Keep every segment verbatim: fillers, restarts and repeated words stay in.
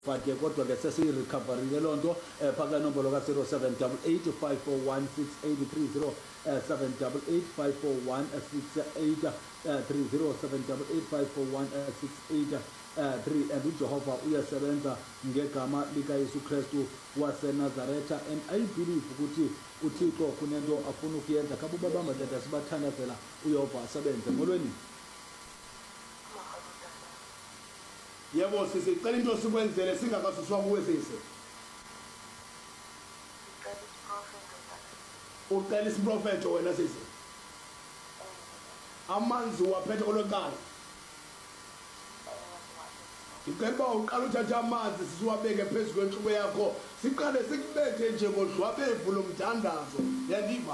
Fake kodwa ke sesiyirecovery lelo nto phaka nombolo ka zero seven eight eight five four one six eight three zero seven eight eight five four one six eight three zero seven eight eight five four one six eight three and uJehova uyasebenza ngegama lika Yesu Kristu waseNazaretha and I believe ukuthi uThixo kunento afuna ukuyenza kabuba bamba tata sibathandazela uYehova asebenze molweni. Yebo sisicela into sikwenzele singakasuswa kuwe sisi. Ucela isiprofeto wena sisi. Amanzi waphethe kolokala. Ngicela uqala uthatha amanzi sisiwabeke phezulu kwenhloko yakho. Siqale sikubethe nje ngodlwabevu lomthandazo. Yandiva.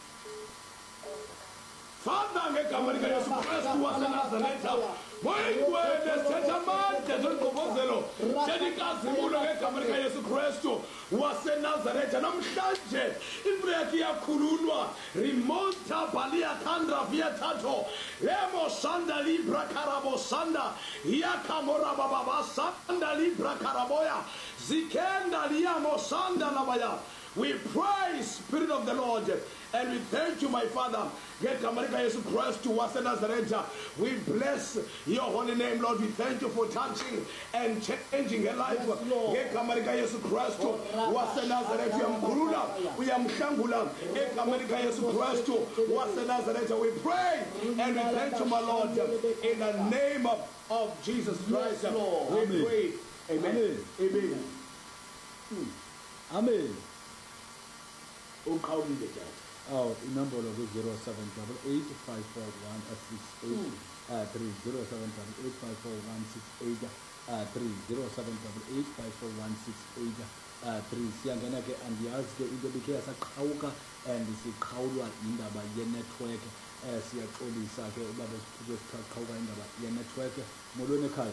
Father ngegama lika Yesu Kristu waseNazaretha moyingwele setha amandla zongqobozelo sedikazimulo ngegama lika Yesu Kristu waseNazaretha namhlanje impilo yakhe iyakhululwa rimonta balia kandra via tato emo sanda libra karabo sanda yakamora baba sanda libra karaboya zikenda liamo sanda labaya. We praise Spirit of the Lord and we thank you, my Father. Get America Jesus Christ to us in Nazareth. We bless your holy name, Lord. We thank you for touching and changing her life. Get America Jesus Christ to us in Nazareth. We am Gurula. We am Shangula. Get America Jesus Christ to us in Nazareth. We pray and we thank you, my Lord, in the name of, of Jesus Christ. We Amen. pray. Amen. Amen. Amen. Amen. Oh, number of zero seven eight eight five four one six eight three zero seven eight five four one six eight three zero seven eight five four one six eight three. Siyangena ke andiyazi ke into bekhe yasaqhawuka and siqhawulwa indaba ye-network. Siyaxolisa ke uba besiphuke siqhawuka indaba ye-network. Molweni ekhaya.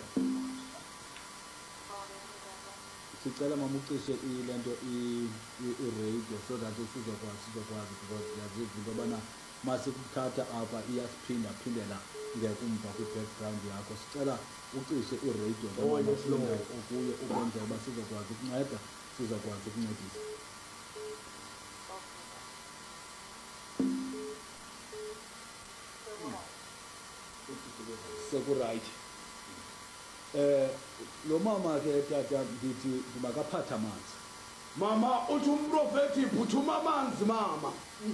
Sicela mama ucishe ilento i-radio so that sizokwazi sizokwazi because yazithi into yobana masikuthatha apha iyasiphinda phindela ngekumva kwi-background yakho. Sicela ucishe i-radio ngoba ukuye ukwenzela uba sizokwazi ukunceda sizokwazi ukuncedisa. Sekuright. Eh lo mama ke tata ndithi makaphatha amanzi. Mama uthi umprofeti phuthuma amanzi mama.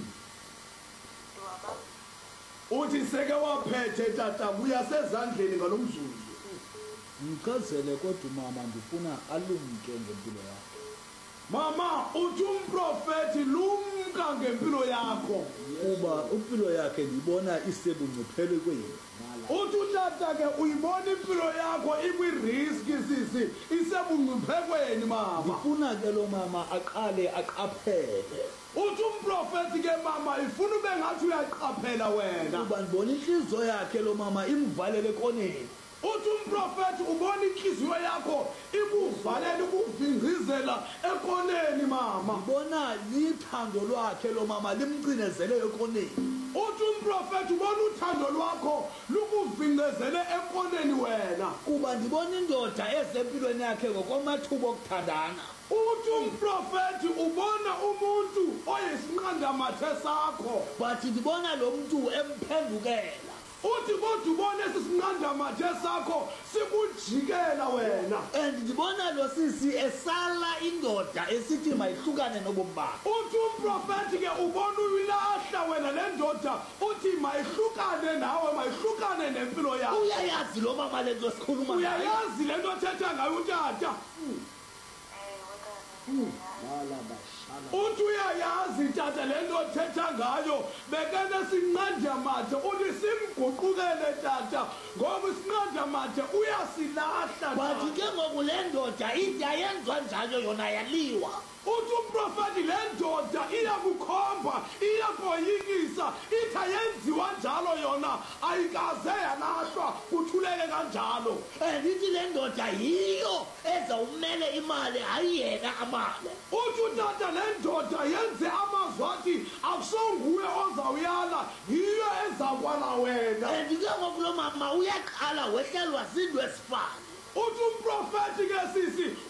Uthi seke waphethe tata kuyasezandleni ngalomzuzu. Ngichazele kodwa mama ndifuna alumke ngempilo yakho. Mama uthi umprofeti lumka ngempilo yakho kuba impilo yakhe ndibona isebungciphele kwenu. Uthi utata ke uyibona impilo yakho ikwi-risk sisi isebungciphekweni mama. Ndifuna ke lo mama aqale aqaphele. Uthi umprofeti ke mama ifuna ube ngathi uyaqaphela wena. Kuba ndibona inhliziyo yakhe lo mama imvalele ekoneni. Uthi umprofeti ubona inhliziyo yakho ikuvalele ukuvingizela ekoneni mama. Ngibona lithando lwakhe lo mama limcinezele ekoneni. Uthi umprofeti ubona uthando lwakho lukuvingezele ekoneni wena. Kuba ndibona indoda ezempilweni yakhe ngokomathuba okuthandana. Uthi umprofeti ubona umuntu oyisinqandamathe sakho but ndibona lo muntu emphendukela. Uthi kodwa ubone sisinqandamathe sakho sikujikela wena. And ndibona lo sisi esala indoda esithi mayihlukane nobomi bakhe. Uthi umprofeti ke ubona uyilahla wena le ndoda uthi mayihlukane nawe mayihlukane nempilo yakho. Uyayazi lo mama le nto sikhuluma ngayo. Uyayazi le nto thetha ngayo utata. Uthi uyayazi tata le nto thetha ngayo bekene sinqandamathe uthi simguqukele tata ngoba isinqandamathe uyasilahla. But ke ngoku le ndoda ithi ayenziwa njalo yona yaliwa. Uthi umprofeti le ndoda iyakukhomba iyakoyikisa ithi ayenziwa njalo yona ayikaze yalahlwa kuthuleke kanjalo. And ithi le ndoda yiyo ezawumele imali hayi yena amali. Uthi utata le ndoda yenze amazwathi akusonguwe ozawuyala yiyo ezakwala wena. And ke ngoku lo mama uyaqala wehlelwa zinto ezifana. uthi umprofethi ke sisi